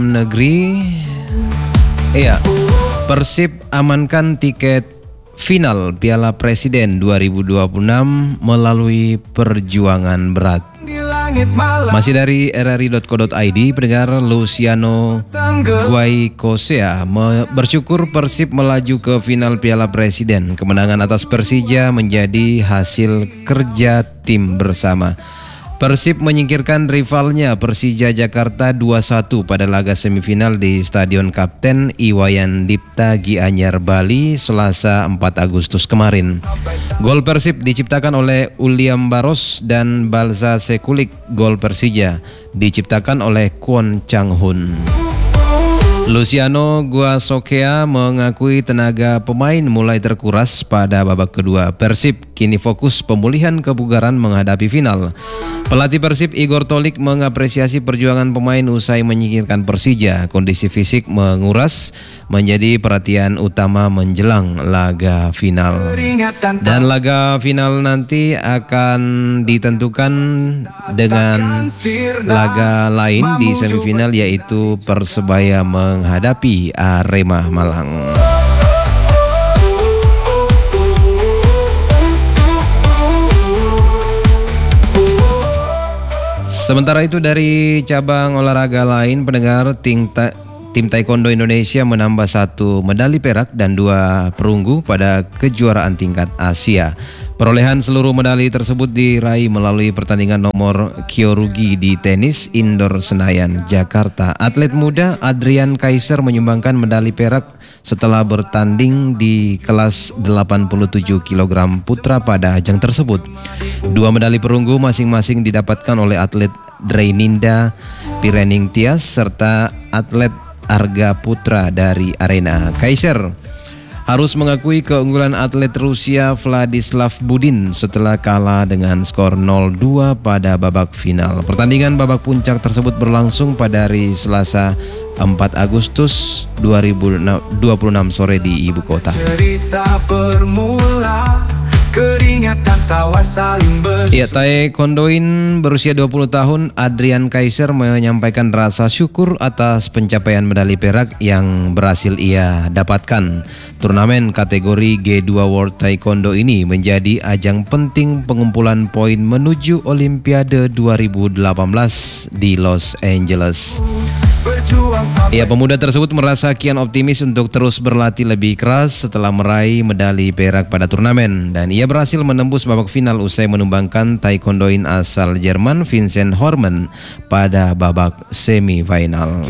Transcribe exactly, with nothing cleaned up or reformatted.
Negeri. Iya, Persib amankan tiket final Piala Presiden dua ribu dua puluh enam melalui perjuangan berat. Masih dari r r i dot co dot i d, pendengar, Luciano Guaicosea bersyukur Persib melaju ke final Piala Presiden. Kemenangan atas Persija menjadi hasil kerja tim bersama. Persib menyingkirkan rivalnya Persija Jakarta dua satu pada laga semifinal di Stadion Kapten Iwayan Dipta Gianyar, Bali, Selasa empat Agustus kemarin. Gol Persib diciptakan oleh Uliam Baros dan Balza Sekulik. Gol Persija diciptakan oleh Kwon Chang Hun. Luciano Guasokea mengakui tenaga pemain mulai terkuras pada babak kedua. Persib kini fokus pemulihan kebugaran menghadapi final. Pelatih Persib Igor Tolik mengapresiasi perjuangan pemain usai menyingkirkan Persija. Kondisi fisik menguras menjadi perhatian utama menjelang laga final. Dan laga final nanti akan ditentukan dengan laga lain di semifinal, yaitu Persebaya menghadapi Arema Malang. Sementara itu dari cabang olahraga lain, pendengar, tim, ta tim Taekwondo Indonesia menambah satu medali perak dan dua perunggu pada kejuaraan tingkat Asia. Perolehan seluruh medali tersebut diraih melalui pertandingan nomor Kyorugi di tenis indoor Senayan, Jakarta. Atlet muda Adrian Kaiser menyumbangkan medali perak setelah bertanding di kelas delapan puluh tujuh kilogram putra pada ajang tersebut. Dua medali perunggu masing-masing didapatkan oleh atlet Dreininda Pirening Tias serta atlet Arga Putra dari Arena. Kaiser harus mengakui keunggulan atlet Rusia Vladislav Budin setelah kalah dengan skor nol dua pada babak final. Pertandingan babak puncak tersebut berlangsung pada hari Selasa empat Agustus dua ribu dua puluh enam sore di ibu kota. Cerita bermula, keringatan tawa saling bersama. Ya, taekwondoin berusia dua puluh tahun Adrian Kaiser menyampaikan rasa syukur atas pencapaian medali perak yang berhasil ia dapatkan. Turnamen kategori G dua World Taekwondo ini menjadi ajang penting pengumpulan poin menuju Olimpiade dua ribu delapan belas di Los Angeles. Ya, pemuda tersebut merasa kian optimis untuk terus berlatih lebih keras setelah meraih medali perak pada turnamen, dan ia berhasil menembus babak final usai menumbangkan taekwondoin asal Jerman Vincent Horman pada babak semifinal.